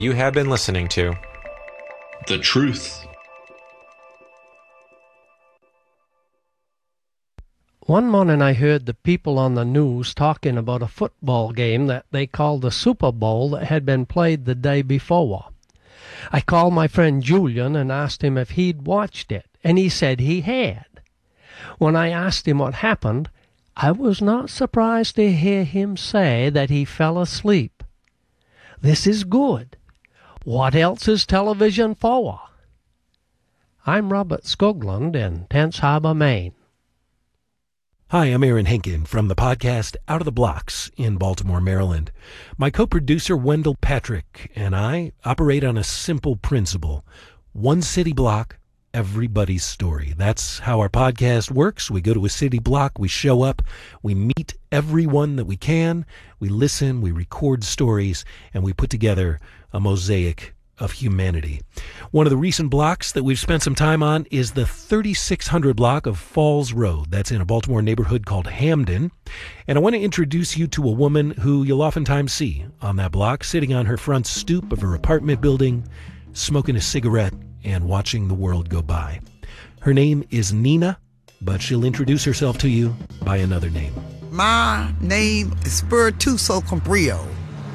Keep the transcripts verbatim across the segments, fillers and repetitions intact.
You have been listening to The Truth. One morning I heard the people on the news talking about a football game that they called the Super Bowl that had been played the day before. I called my friend Julian and asked him if he'd watched it, and he said he had. When I asked him what happened, I was not surprised to hear him say that he fell asleep. This is good. What else is television for? I'm Robert Skoglund in Tense Harbor, Maine. Hi, I'm Aaron Henkin from the podcast Out of the Blocks in Baltimore, Maryland. My co-producer Wendell Patrick and I operate on a simple principle. One city block, everybody's story. That's how our podcast works. We go to a city block, we show up, we meet everyone that we can, we listen, we record stories, and we put together a mosaic of humanity. One of the recent blocks that we've spent some time on is the thirty-six hundred block of Falls Road. That's in a Baltimore neighborhood called Hamden. And I want to introduce you to a woman who you'll oftentimes see on that block, sitting on her front stoop of her apartment building, smoking a cigarette and watching the world go by. Her name is Nina, but she'll introduce herself to you by another name. My name is Spirituoso Cambrio.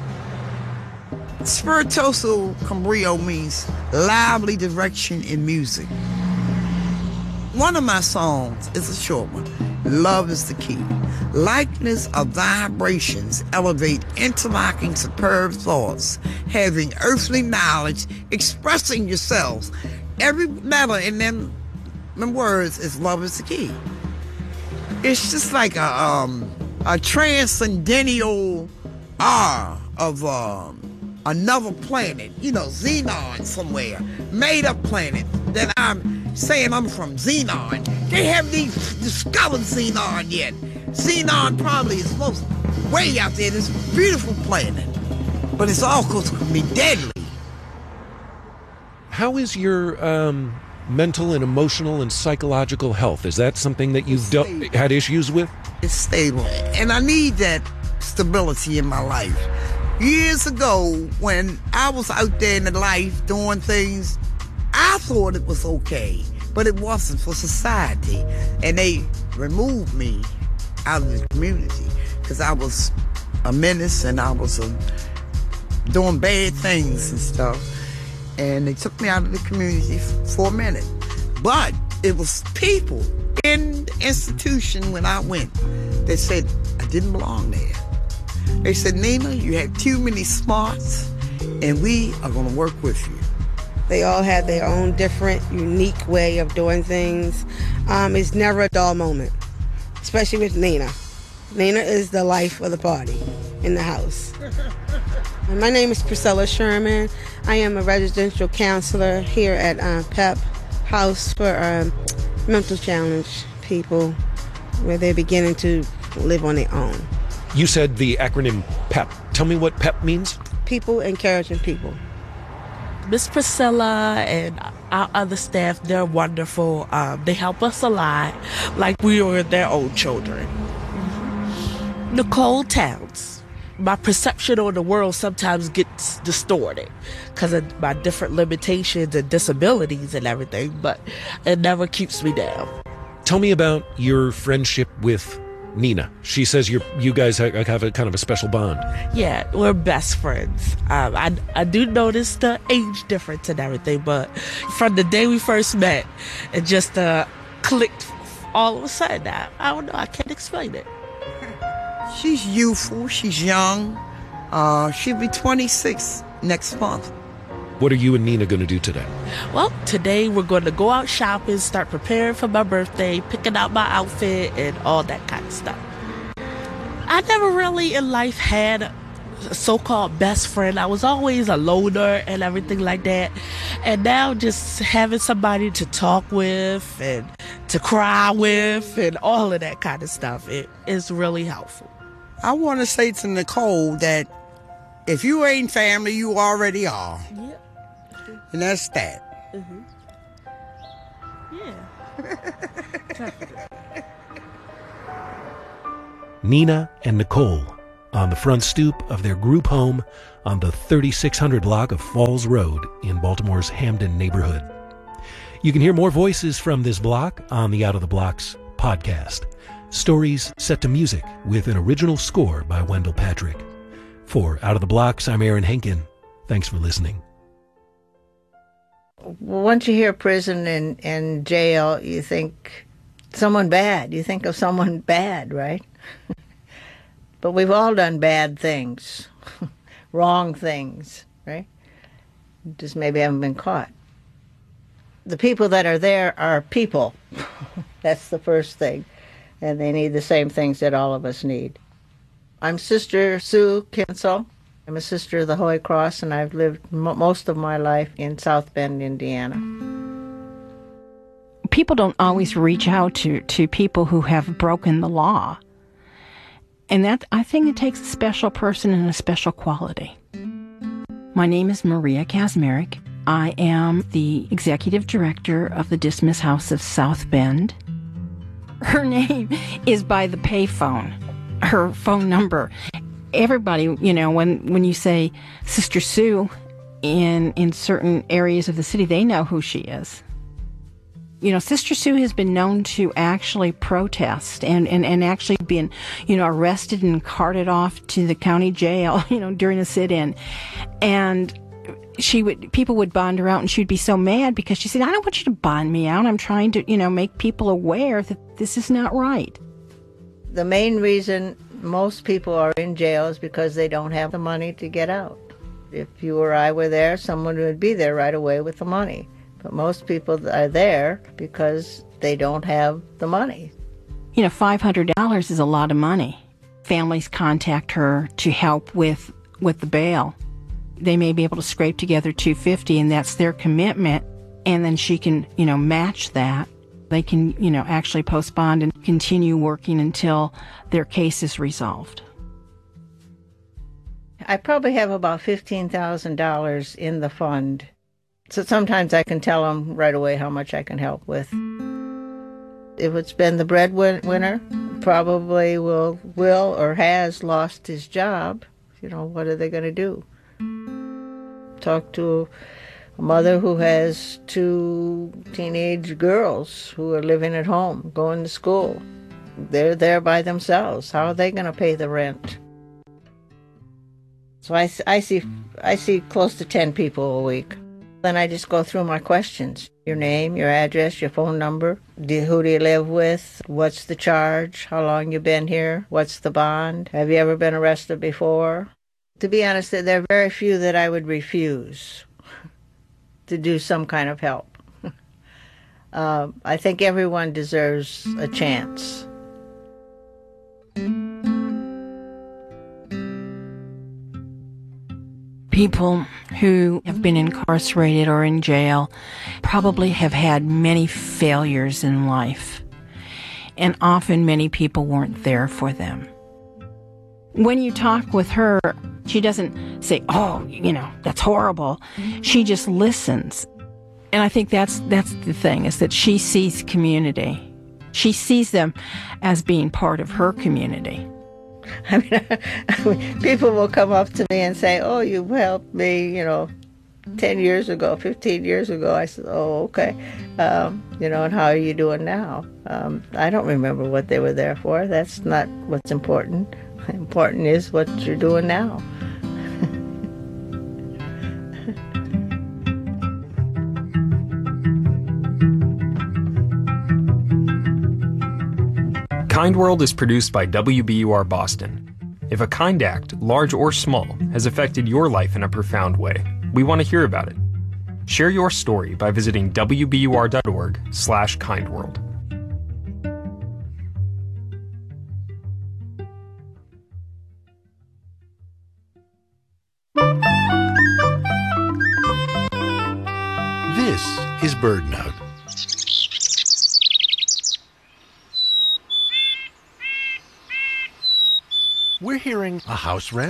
Spirituoso Cambrio means lively direction in music. One of my songs is a short one. Love is the key. Likeness of vibrations elevate interlocking superb thoughts, having earthly knowledge, expressing yourselves. Every letter in them, them words is love is the key. It's just like a um a transcendental R of um another planet, you know, Xenon somewhere, made up planet that I'm saying I'm from Xenon. They haven't even discovered Xenon yet. Xenon probably is most way out there, this beautiful planet. But it's all going to be deadly. How is your um, mental and emotional and psychological health? Is that something that you've do- had issues with? It's stable. And I need that stability in my life. Years ago, when I was out there in the life doing things, I thought it was okay, but it wasn't for society. And they removed me out of the community because I was a menace and I was uh, doing bad things and stuff. And they took me out of the community for a minute. But it was people in the institution when I went that said I didn't belong there. They said, Nina, you have too many smarts, and we are going to work with you. They all had their own different, unique way of doing things. Um, it's never a dull moment, especially with Nina. Nina is the life of the party in the house. And my name is Priscilla Sherman. I am a residential counselor here at uh, PEP House for um, mental challenge people, where they're beginning to live on their own. You said the acronym PEP. Tell me what PEP means. People encouraging people. Miss Priscilla and our other staff, they're wonderful. Um, they help us a lot, like we were their own children. Mm-hmm. Nicole Towns. My perception on the world sometimes gets distorted because of my different limitations and disabilities and everything, but it never keeps me down. Tell me about your friendship with Nina. She says you you guys have a kind of a special bond. Yeah, we're best friends. Um, I, I do notice the age difference and everything, but from the day we first met, it just uh, clicked all of a sudden. I, I don't know, I can't explain it. She's youthful, she's young. Uh, she'll be twenty-six next month. What are you and Nina going to do today? Well, today we're going to go out shopping, start preparing for my birthday, picking out my outfit, and all that kind of stuff. I never really in life had a so-called best friend. I was always a loner and everything like that. And now just having somebody to talk with and to cry with and all of that kind of stuff, it is really helpful. I want to say to Nicole that if you ain't family, you already are. Yeah. And that's that. Mm-hmm. Yeah. Nina and Nicole on the front stoop of their group home on the thirty-six hundred block of Falls Road in Baltimore's Hamden neighborhood. You can hear more voices from this block on the Out of the Blocks podcast. Stories set to music with an original score by Wendell Patrick. For Out of the Blocks, I'm Aaron Henkin. Thanks for listening. Once you hear prison and, and jail, you think someone bad. You think of someone bad, right? But we've all done bad things, wrong things, right? Just maybe haven't been caught. The people that are there are people. That's the first thing. And they need the same things that all of us need. I'm Sister Sue Kinsel. I'm a sister of the Holy Cross, and I've lived m- most of my life in South Bend, Indiana. People don't always reach out to, to people who have broken the law. And that, I think it takes a special person and a special quality. My name is Maria Kazmarek. I am the executive director of the Dismiss House of South Bend. Her name is by the payphone, her phone number. Everybody, you know, when, when you say Sister Sue in in certain areas of the city, they know who she is. You know, Sister Sue has been known to actually protest and, and, and actually been, you know, arrested and carted off to the county jail, you know, during a sit-in. And she would, people would bond her out, and she'd be so mad because she said, I don't want you to bond me out. I'm trying to, you know, make people aware that this is not right. The main reason most people are in jail is because they don't have the money to get out. If you or I were there, someone would be there right away with the money. But most people are there because they don't have the money. You know, five hundred dollars is a lot of money. Families contact her to help with, with the bail. They may be able to scrape together two hundred fifty dollars, and that's their commitment. And then she can, you know, match that. They can, you know, actually postpone and continue working until their case is resolved. I probably have about fifteen thousand dollars in the fund. So sometimes I can tell them right away how much I can help with. If it's been the breadwinner, probably will, will or has lost his job. You know, what are they going to do? Talk to a mother who has two teenage girls who are living at home, going to school. They're there by themselves. How are they going to pay the rent? So I, I see I see close to ten people a week. Then I just go through my questions. Your name, your address, your phone number. Do, who do you live with? What's the charge? How long you been here? What's the bond? Have you ever been arrested before? To be honest, there are very few that I would refuse to do some kind of help. uh, I think everyone deserves a chance. People who have been incarcerated or in jail probably have had many failures in life, and often many people weren't there for them. When you talk with her, she doesn't say, oh, you know, that's horrible. She just listens. And I think that's that's the thing, is that she sees community. She sees them as being part of her community. I mean, I mean, people will come up to me and say, oh, you helped me, you know, ten years ago, fifteen years ago. I said, oh, okay. Um, you know, and how are you doing now? Um, I don't remember what they were there for. That's not what's important. Important is what you're doing now. Kind World is produced by W B U R Boston. If a kind act, large or small, has affected your life in a profound way, we want to hear about it. Share your story by visiting W B U R dot org slash kindworld. This is BirdNote. We're hearing a house wren,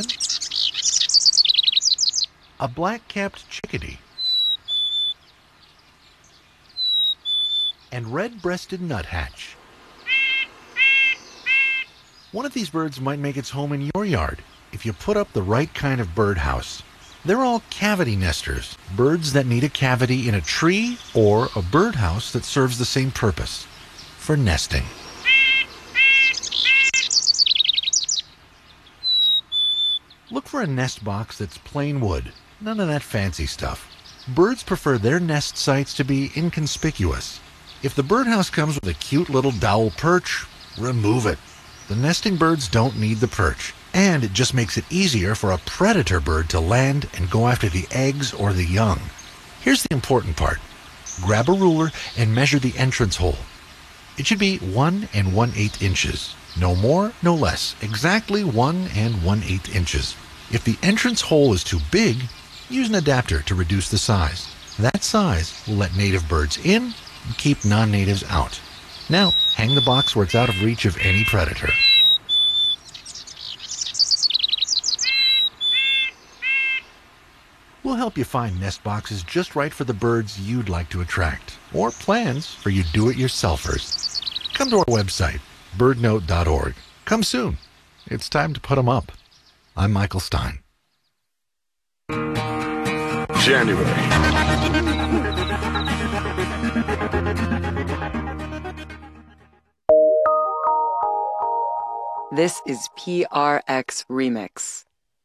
a black-capped chickadee, and red-breasted nuthatch. One of these birds might make its home in your yard. if you put up the right kind of birdhouse. They're all cavity nesters, birds that need a cavity in a tree or a birdhouse that serves the same purpose, for nesting. Look for a nest box that's plain wood, none of that fancy stuff. Birds prefer their nest sites to be inconspicuous. If the birdhouse comes with a cute little dowel perch, remove it. The nesting birds don't need the perch, and it just makes it easier for a predator bird to land and go after the eggs or the young. Here's the important part. Grab a ruler and measure the entrance hole. It should be one and one-eighth inches. No more, no less. Exactly one and one-eighth inches. If the entrance hole is too big, use an adapter to reduce the size. That size will let native birds in and keep non-natives out. Now, hang the box where it's out of reach of any predator. We'll help you find nest boxes just right for the birds you'd like to attract, or plans for you do-it-yourselfers. Come to our website, bird note dot org. Come soon. It's time to put them up. I'm Michael Stein. January. This is P R X Remix.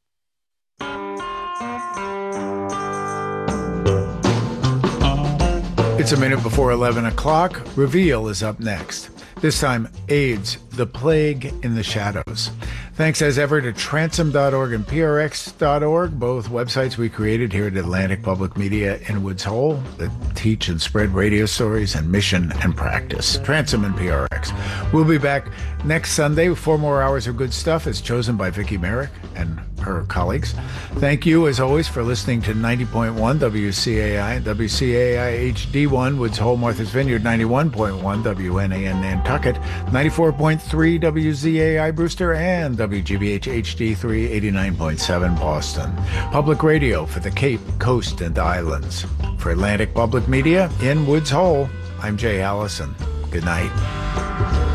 It's a minute before eleven o'clock. Reveal is up next. This time, AIDS, the plague in the shadows. Thanks as ever to transom dot org and P R X dot org, both websites we created here at Atlantic Public Media in Woods Hole that teach and spread radio stories and mission and practice. Transom and P R X. We'll be back next Sunday with four more hours of good stuff as chosen by Vicki Merrick and her colleagues. Thank you, as always, for listening to ninety point one W C A I and W C A I H D one, Woods Hole, Martha's Vineyard, ninety-one point one W N A N Nantucket, ninety-four point three W Z A I Brewster, and W G B H H D three, eighty-nine point seven Boston. Public radio for the Cape, Coast, and Islands. For Atlantic Public Media in Woods Hole, I'm Jay Allison. Good night.